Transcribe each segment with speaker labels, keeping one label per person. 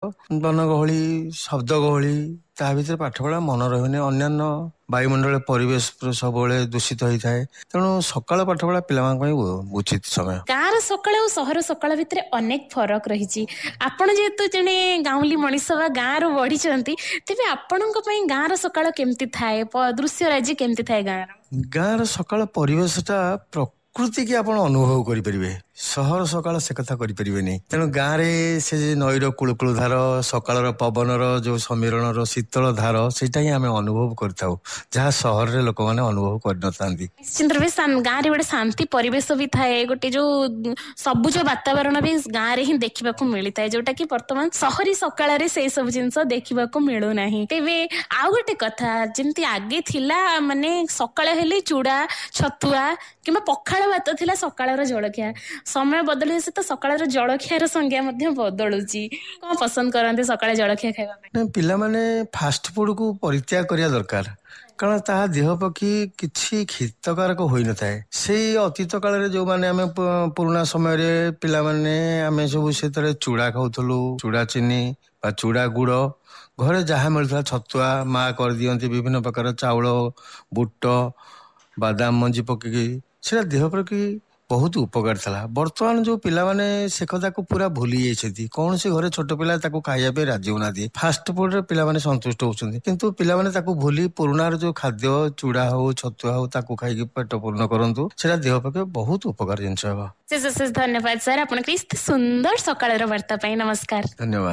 Speaker 1: ବନଗହଳି, ଶବ୍ଦ ଗହଳି, ତା ଭିତରେ ପାଠପଢା ମନ ରହିବନି। ଅନ୍ୟାନ୍ୟ ବାୟୁମଣ୍ଡଳ ପରିବେଶ ସବୁବେଳେ ଦୂଷିତ ହେଇଥାଏ। ତେଣୁ ସକାଳ ପାଠପଢା ପିଲାମାନଙ୍କ ପାଇଁ ଉଚିତ ସମୟ।
Speaker 2: ଗାଁର ସକାଳ ଆଉ ସହର ସକାଳ ଭିତରେ ଅନେକ ଫରକ ରହିଛି। ଆପଣ ଯେହେତୁ ଜଣେ ଗାଉଁଲି ମଣିଷ ବା ଗାଁରୁ ବଢିଛନ୍ତି, ତେବେ ଆପଣଙ୍କ ପାଇଁ ଗାଁର ସକାଳ କେମିତି ଥାଏ? ଦୃଶ୍ୟରାଜି କେମିତି ଥାଏ ଗାଁର?
Speaker 1: ଗାଁର ସକାଳ ପରିବେଶଟା ପ୍ରକୃତି କି ଆପଣ ଅନୁଭବ କରିପାରିବେ। ସହର ସକାଳ ସେ କଥା କରିପାରିବେନି। ତେଣୁ ଗାଁରେ ସେ ନଈର କୁଳୁକୁଳୁ ଧାର, ସକାଳର ପବନର ଯୋଉ ସମୀରଣର ଶୀତଳ ଧାର, ସେଇଟା ହିଁ ଆମେ ଅନୁଭବ କରିଥାଉ, ଯାହା ସହରରେ ଲୋକମାନେ ଅନୁଭବ କରିନଥାନ୍ତି।
Speaker 2: ନିଶ୍ଚିନ୍ତ ରୂପେ ଗାଁରେ ଗୋଟେ ଶାନ୍ତି ପରିବେଶ ବି ଥାଏ, ଗୋଟେ ଯୋଉ ସବୁଜ ବାତାବରଣ ବି ଗାଁରେ ହିଁ ଦେଖିବାକୁ ମିଳିଥାଏ, ଯୋଉଟା କି ବର୍ତ୍ତମାନ ସହରୀ ସକାଳରେ ସେଇ ସବୁ ଜିନିଷ ଦେଖିବାକୁ ମିଳୁନାହିଁ। ତେବେ ଆଉ ଗୋଟେ କଥା, ଯେମିତି ଆଗେ ଥିଲା ମାନେ ସକାଳ ହେଲେ ଚୁଡା, ଛତୁଆ କିମ୍ବା ପଖାଳ ଭାତ ଥିଲା ସକାଳର ଜଳଖିଆ। ସମୟ ବଦଳିବା ସହିତ ସକାଳର ଜଳଖିଆର ସଂଜ୍ଞା ମଧ୍ୟ ବଦଳୁଛି। କଣ ପସନ୍ଦ କରନ୍ତି ସକାଳେ ଜଳଖିଆ ଖାଇବା ପାଇଁ?
Speaker 1: ପିଲାମାନେ ଫାଷ୍ଟ ଫୁଡକୁ ପରିତ୍ୟାଗ କରିବା ଦରକାର, କାରଣ ତାହା ଦେହ ପକ୍ଷୀ କିଛି କ୍ଷତିକାରକ ହୋଇନଥାଏ। ସେଇ ଅତୀତ କାଳରେ ଯୋଉମାନେ ଆମେ ପୁରୁଣା ସମୟରେ ପିଲାମାନେ ଆମେ ସବୁ ସେଥିରେ ଚୁଡା ଖାଉଥିଲୁ, ଚୁଡା ଚିନି ବା ଚୁଡା ଗୁଡ, ଘରେ ଯାହା ମିଳୁଥିଲା ଛତୁଆ ମା କରିଦିଅନ୍ତି, ବିଭିନ୍ନ ପ୍ରକାର ଚାଉଳ, ବୁଟ, ବାଦାମ ମଞ୍ଜି ପକେଇକି, ସେଟା ଦେହ ପ୍ରତି ବହୁତ ଉପକାର ଥିଲା। ବର୍ତ୍ତମାନ ଯୋଉ ପିଲାମାନେ ସେ କଥାକୁ ପୁରା ଭୁଲି ଯାଇଛନ୍ତି। କୌଣସି ଘରେ ଛୋଟ ପିଲା ତାକୁ ଖାଇବା ପାଇଁ ରାଜି ହଉନାହାନ୍ତି। ଫାଷ୍ଟ ଫୁଡରେ ପିଲାମାନେ ସନ୍ତୁଷ୍ଟ ହଉଛନ୍ତି, କିନ୍ତୁ ପିଲାମାନେ ତାକୁ ଭୁଲି ପୁରୁଣାର ଯୋଉ ଖାଦ୍ୟ ଚୁଡା ହଉ, ଛତୁଆ ହଉ, ତାକୁ ଖାଇକି ପେଟ ପୂର୍ଣ୍ଣ କରନ୍ତୁ। ସେଟା ଦେହ ପକ୍ଷେ ବହୁତ ଉପକାର ଜିନିଷ ହେବ।
Speaker 2: ଶେଷ ଧନ୍ୟବାଦ ସାର୍, ଆପଣଙ୍କ ଏତେ ସୁନ୍ଦର ସକାଳର ବାର୍ତ୍ତା ପାଇଁ। ନମସ୍କାର।
Speaker 1: ଧନ୍ୟବାଦ।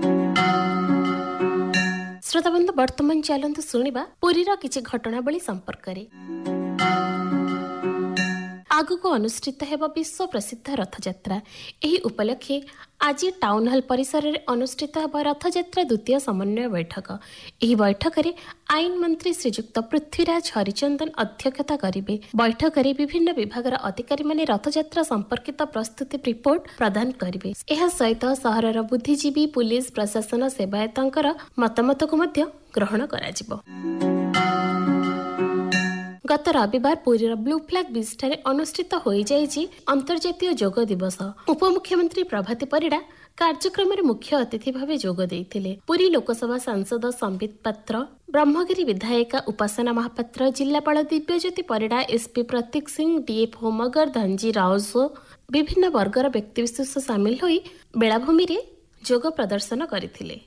Speaker 2: ଶ୍ରୋତାବନ୍ଧୁ, ବର୍ତ୍ତମାନ ଚାଲନ୍ତୁ ଶୁଣିବା ପୁରୀର କିଛି ଘଟଣାବଳୀ ସମ୍ପର୍କରେ। ଆଗକୁ ଅନୁଷ୍ଠିତ ହେବ ବିଶ୍ୱ ପ୍ରସିଦ୍ଧ ରଥଯାତ୍ରା। ଏହି ଉପଲକ୍ଷେ ଆଜି ଟାଉନ ହଲ୍ ପରିସରରେ ଅନୁଷ୍ଠିତ ହେବ ରଥଯାତ୍ରା ଦ୍ୱିତୀୟ ସମନ୍ୱୟ ବୈଠକ। ଏହି ବୈଠକରେ ଆଇନ ମନ୍ତ୍ରୀ ଶ୍ରୀଯୁକ୍ତ ପୃଥ୍ୱୀରାଜ ହରିଚନ୍ଦନ ଅଧ୍ୟକ୍ଷତା କରିବେ। ବୈଠକରେ ବିଭିନ୍ନ ବିଭାଗର ଅଧିକାରୀମାନେ ରଥଯାତ୍ରା ସମ୍ପର୍କିତ ପ୍ରସ୍ତୁତି ରିପୋର୍ଟ ପ୍ରଦାନ କରିବେ। ଏହା ସହିତ ସହରର ବୁଦ୍ଧିଜୀବୀ, ପୁଲିସ ପ୍ରଶାସନ, ସେବାୟତଙ୍କର ମତାମତକୁ ମଧ୍ୟ ଗ୍ରହଣ କରାଯିବ। ଗତ ରବିବାର ପୁରୀର ବ୍ଲୁ ଫ୍ଲାଗ ବିଚଠାରେ ଅନୁଷ୍ଠିତ ହୋଇଯାଇଛି ଅନ୍ତର୍ଜାତୀୟ ଯୋଗ ଦିବସ। ଉପମୁଖ୍ୟମନ୍ତ୍ରୀ ପ୍ରଭାତୀ ପରିଡ଼ା କାର୍ଯ୍ୟକ୍ରମରେ ମୁଖ୍ୟ ଅତିଥି ଭାବେ ଯୋଗ ଦେଇଥିଲେ। ପୁରୀ ଲୋକସଭା ସାଂସଦ ସମ୍ବିତ ପାତ୍ର, ବ୍ରହ୍ମଗିରି ବିଧାୟିକା ଉପାସନା ମହାପାତ୍ର, ଜିଲ୍ଲାପାଳ ଦିବ୍ୟଜ୍ୟୋତି ପରିଡ଼ା, ଏସ୍ପି ପ୍ରତୀକ ସିଂ, ଡିଏଫ୍ ହୋମଗର ଧନଜୀ ରାଓଜୋ, ବିଭିନ୍ନ ବର୍ଗର ବ୍ୟକ୍ତିବିଶେଷ ସାମିଲ ହୋଇ ବେଳାଭୂମିରେ ଯୋଗ ପ୍ରଦର୍ଶନ କରିଥିଲେ।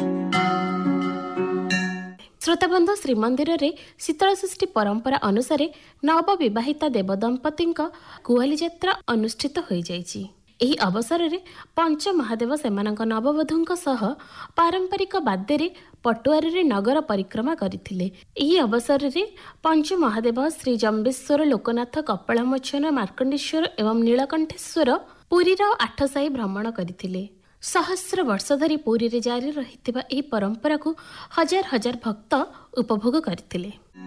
Speaker 2: ଶ୍ରୋତାବନ୍ଧୁ, ଶ୍ରୀମନ୍ଦିରରେ ଶୀତଳଷଷ୍ଠୀ ପରମ୍ପରା ଅନୁସାରେ ନବବିବାହିତା ଦେବଦମ୍ପତିଙ୍କ କୁଆଲି ଯାତ୍ରା ଅନୁଷ୍ଠିତ ହୋଇଯାଇଛି। ଏହି ଅବସରରେ ପଞ୍ଚମହାଦେବ ସେମାନଙ୍କ ନବବଧୂଙ୍କ ସହ ପାରମ୍ପରିକ ବାଦ୍ୟରେ ପଟୁଆରରେ ନଗର ପରିକ୍ରମା କରିଥିଲେ। ଏହି ଅବସରରେ ପଞ୍ଚମହାଦେବ ଶ୍ରୀ ଜମ୍ବେଶ୍ୱର, ଲୋକନାଥ, କପଳମୋଚନ, ମାର୍କଣ୍ଡେଶ୍ୱର ଏବଂ ନୀଳକଣ୍ଠେଶ୍ୱର ପୁରୀର 8 ସାହି ଭ୍ରମଣ କରିଥିଲେ। ସହସ୍ର ବର୍ଷ ଧରି ପୁରୀରେ ଜାରି ରହିଥିବା ଏହି ପରମ୍ପରାକୁ ହଜାର ହଜାର ଭକ୍ତ ଉପଭୋଗ କରିଥିଲେ।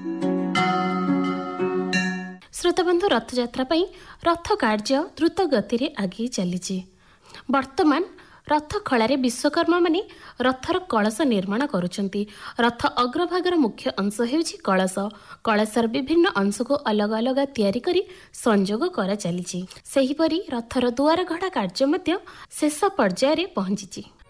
Speaker 2: ଶ୍ରୋତାବନ୍ଧୁ, ରଥଯାତ୍ରା ପାଇଁ ରଥ କାର୍ଯ୍ୟ ଦ୍ରୁତ ଗତିରେ ଆଗେଇ ଚାଲିଛି। ବର୍ତ୍ତମାନ ରଥ ଖଳାରେ ବିଶ୍ୱକର୍ମାମାନେ ରଥର କଳସ ନିର୍ମାଣ କରୁଛନ୍ତି। ରଥ ଅଗ୍ରଭାଗର ମୁଖ୍ୟ ଅଂଶ ହେଉଛି କଳସ। କଳସର ବିଭିନ୍ନ ଅଂଶକୁ ଅଲଗା ଅଲଗା ତିଆରି କରି ସଂଯୋଗ କରାଚାଲିଛି। ସେହିପରି ରଥର ଦୁଆର ଗଢ଼ା କାର୍ଯ୍ୟ ମଧ୍ୟ ଶେଷ ପର୍ଯ୍ୟାୟରେ ପହଞ୍ଚିଛି।